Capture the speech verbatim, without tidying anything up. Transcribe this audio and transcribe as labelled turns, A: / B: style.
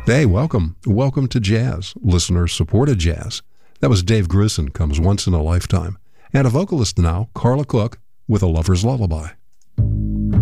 A: Hey, welcome. Welcome to jazz, listener-supported jazz. That was Dave Grusin, Comes Once in a Lifetime. And a vocalist now, Carla Cook, with A Lover's Lullaby.